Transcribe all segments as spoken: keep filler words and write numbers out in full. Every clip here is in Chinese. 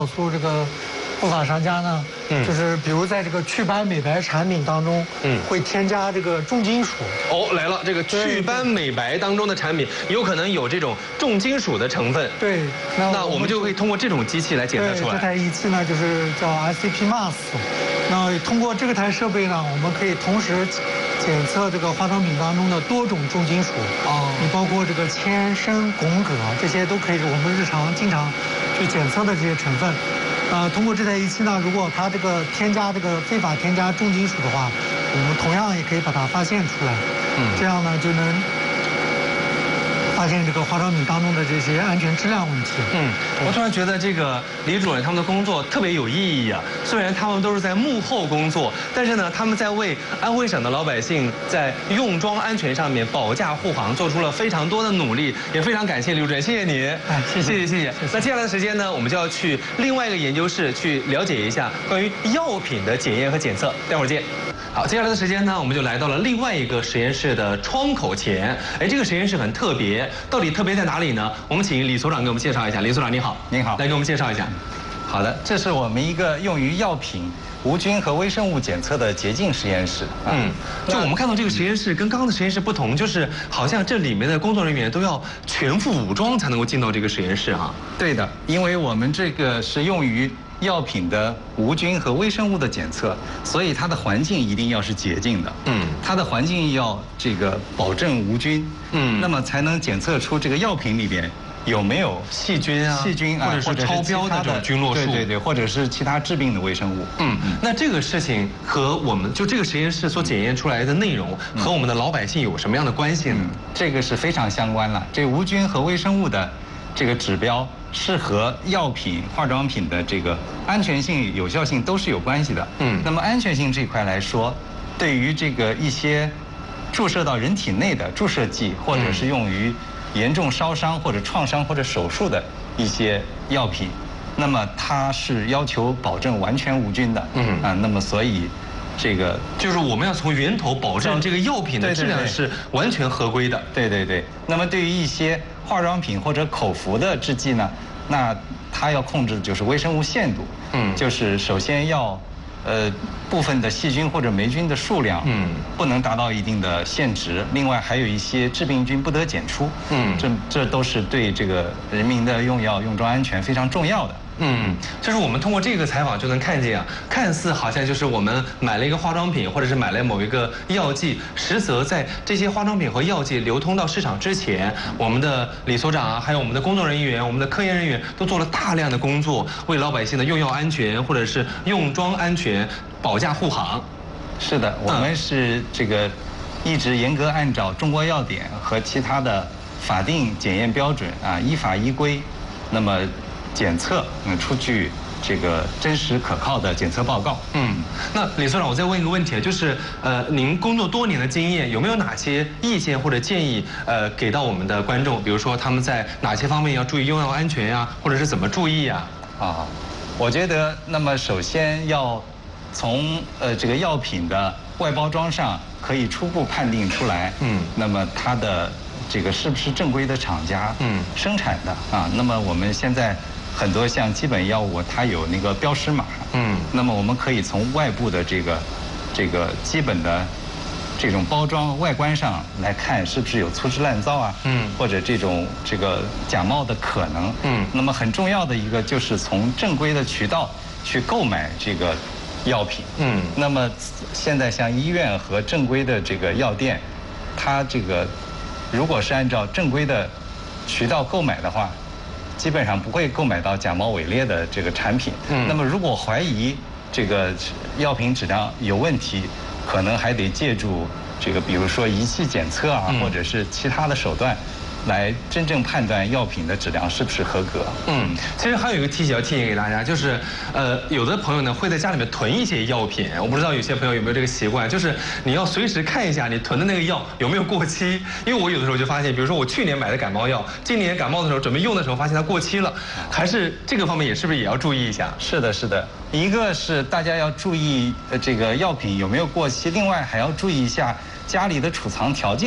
告诉这个不法商家呢，嗯，就是比如在这个祛斑美白产品当中，嗯，会添加这个重金属。 哦，来了，这个祛斑美白当中的产品有可能有这种重金属的成分。 对， 那那我们就可以通过这种机器来检测出来。 这台仪器呢，就是叫 I C P M A S。那通过这个台设备呢，我们可以同时检测这个化妆品当中的多种重金属。哦，你包括这个铅、砷、汞、铬这些都可以是我们日常经常去检测的这些成分。呃，通过这台仪器呢，如果它这个添加这个非法添加重金属的话，我们同样也可以把它发现出来。嗯，这样呢就能发现这个化妆品当中的这些安全质量问题。 嗯，我突然觉得这个李主任他们的工作特别有意义啊。虽然他们都是在幕后工作，但是呢，他们在为安徽省的老百姓在用妆安全上面保驾护航做出了非常多的努力，也非常感谢李主任，谢谢你。 哎，谢谢谢谢谢谢。那接下来的时间呢，我们就要去另外一个研究室去了解一下关于药品的检验和检测。待会儿见。好，接下来的时间呢，我们就来到了另外一个实验室的窗口前。哎，这个实验室很特别，到底特别在哪里呢？我们请李所长给我们介绍一下。李所长，你好。 您好。 来给我们介绍一下。 好的，这是我们一个用于药品无菌和微生物检测的洁净实验室。 嗯，就我们看到这个实验室跟刚刚的实验室不同，就是好像这里面的工作人员都要全副武装才能够进到这个实验室哈。 对的，因为我们这个是用于药品的无菌和微生物的检测，所以它的环境一定要是洁净的。嗯，它的环境要这个保证无菌。嗯，那么才能检测出这个药品里边有没有细菌啊， 细菌啊， 或者是超标的这种菌落数， 对对对，或者是其他致病的微生物。 嗯，那这个事情和我们就这个实验室所检验出来的内容和我们的老百姓有什么样的关系呢？ 嗯，这个是非常相关了。这无菌和微生物的这个指标是和药品、化妆品的这个安全性、有效性都是有关系的。嗯，那么安全性这一块来说，对于这个一些注射到人体内的注射剂，或者是用于严重烧伤或者创伤或者手术的一些药品，那么它是要求保证完全无菌的。嗯啊，那么所以这个就是我们要从源头保证这个药品的质量是完全合规的。 对对对。那么对于一些化妆品或者口服的制剂呢，那它要控制的就是微生物限度。嗯，就是首先要呃部分的细菌或者霉菌的数量，嗯，不能达到一定的限值。另外还有一些致病菌不得检出。嗯，这这都是对这个人民的用药用妆安全非常重要的。 嗯，就是我们通过这个采访就能看见啊，看似好像就是我们买了一个化妆品，或者是买了某一个药剂，实则在这些化妆品和药剂流通到市场之前，我们的李所长啊，还有我们的工作人员、我们的科研人员都做了大量的工作，为老百姓的用药安全或者是用妆安全保驾护航。 是的，我们是这个一直严格按照中国药典和其他的法定检验标准啊，依法依规，那么检测嗯出具这个真实可靠的检测报告。 嗯，那李所长，我再问一个问题，就是呃，您工作多年的经验，有没有哪些意见或者建议呃给到我们的观众？比如说他们在哪些方面要注意用药安全呀，或者是怎么注意呀？ 啊，我觉得那么首先要从呃这个药品的外包装上可以初步判定出来，嗯，那么它的这个是不是正规的厂家嗯生产的啊？那么我们现在很多像基本药物，它有那个标识码，嗯，那么我们可以从外部的这个这个基本的这种包装外观上来看，是不是有粗制滥造啊，嗯，或者这种这个假冒的可能，嗯，那么很重要的一个就是从正规的渠道去购买这个药品，嗯，那么现在像医院和正规的这个药店，它这个如果是按照正规的渠道购买的话，基本上不会购买到假冒伪劣的这个产品。嗯，那么如果怀疑这个药品质量有问题，可能还得借助这个，比如说仪器检测啊，或者是其他的手段，来真正判断药品的质量是不是合格。 嗯，其实还有一个提醒要提醒给大家，就是呃，有的朋友呢会在家里面囤一些药品，我不知道有些朋友有没有这个习惯，就是你要随时看一下你囤的那个药有没有过期。因为我有的时候就发现，比如说我去年买的感冒药，今年感冒的时候准备用的时候发现它过期了，还是这个方面也是不是也要注意一下？ 是的，是的，一个是大家要注意呃这个药品有没有过期，另外还要注意一下家里的储藏条件。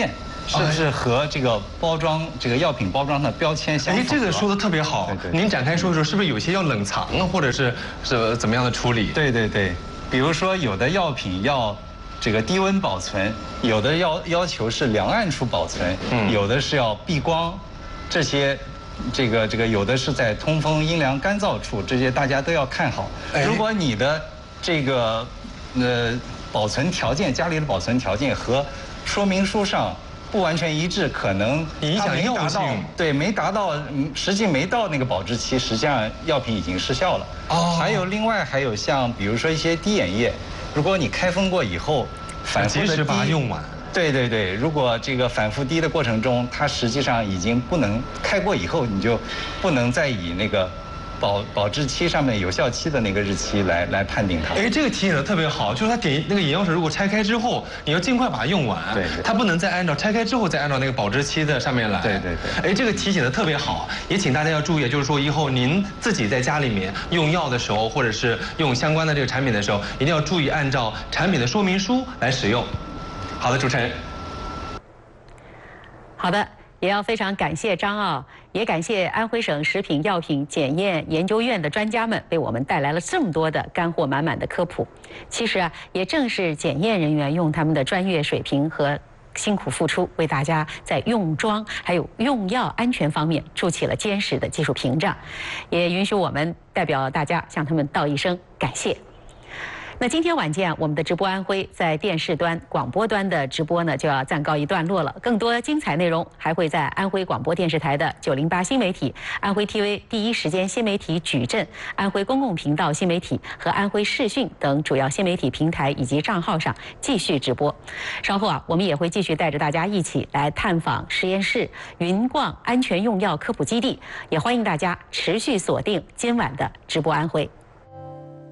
是不是和这个包装这个药品包装的标签相符？ 哎，这个说的特别好。对对，您展开说一说，是不是有些要冷藏啊，或者是是怎么样的处理？ 对对对，比如说有的药品要这个低温保存，有的要要求是两岸处保存，嗯，有的是要避光，这些。这个这个有的是在通风、阴凉、干燥处，这些大家都要看好。如果你的这个呃保存条件，家里的保存条件和说明书上不完全一致，可能影响药性。 对，没达到，实际没到那个保质期，实际上药品已经失效了。哦。还有另外还有像比如说一些滴眼液，如果你开封过以后，反复的及时把它用完。 对对对，如果这个反复滴的过程中，它实际上已经不能开过以后，你就不能再以那个保保质期上面有效期的那个日期来来判定它。 哎，这个提醒的特别好，就是它点那个眼药水，如果拆开之后，你要尽快把它用完。 对， 它不能再按照拆开之后再按照那个保质期的上面来。 对对对。 哎，这个提醒的特别好，也请大家要注意，就是说以后您自己在家里面用药的时候，或者是用相关的这个产品的时候，一定要注意按照产品的说明书来使用。好的，主持人。 好的，也要非常感谢张奥，也感谢安徽省食品药品检验研究院的专家们为我们带来了这么多的干货满满的科普。其实啊，也正是检验人员用他们的专业水平和辛苦付出，为大家在用装还有用药安全方面筑起了坚实的技术屏障，也允许我们代表大家向他们道一声感谢。那今天晚间我们的直播安徽在电视端、广播端的直播呢就要暂告一段落了。更多精彩内容还会在安徽广播电视台的九零八新媒体、安徽 T V 第一时间新媒体矩阵、安徽公共频道新媒体和安徽视讯等主要新媒体平台以及账号上继续直播。稍后啊，我们也会继续带着大家一起来探访实验室、云逛安全用药科普基地，也欢迎大家持续锁定今晚的直播安徽。